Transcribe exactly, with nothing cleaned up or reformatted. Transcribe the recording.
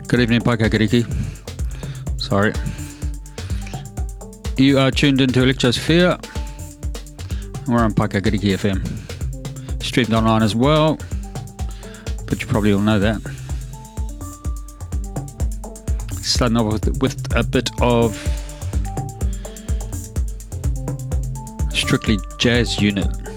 Good evening, Pakakariki. Sorry. You are tuned into Electrosphere. We're on Pakakariki F M. Streamed online as well, but you probably all know that. Starting off with, with a bit of Strictly Jazz Unit.